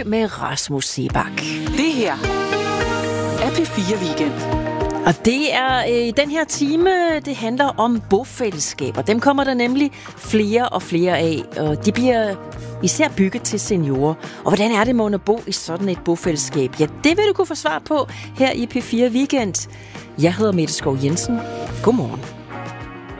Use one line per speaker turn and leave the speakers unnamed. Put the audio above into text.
med Rasmus Seebach.
Det her er P4 Weekend.
Og det er i den her time, det handler om bofællesskaber. Dem kommer der nemlig flere og flere af, og de bliver især bygget til seniorer. Og hvordan er det, at bo i sådan et bofællesskab? Ja, det vil du kunne få svar på her i P4 Weekend. Jeg hedder Mette Skov Jensen. Godmorgen.